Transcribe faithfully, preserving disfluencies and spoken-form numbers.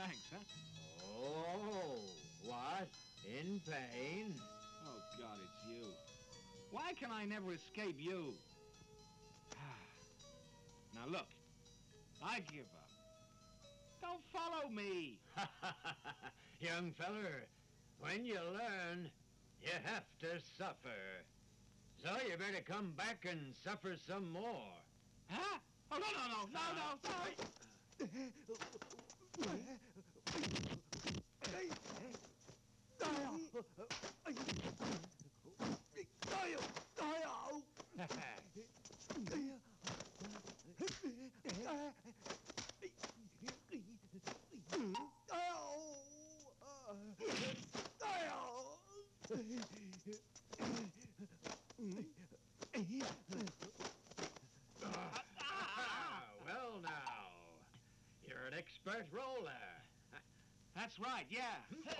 Thanks, huh? Oh, what? In pain? Oh, God, it's you. Why can I never escape you? Now, look. I give up. Don't follow me. Young feller, when you learn, you have to suffer. So you better come back and suffer some more. Huh? Oh, no, no, no, no, no, Well now, you're an expert roller. That's right, yeah.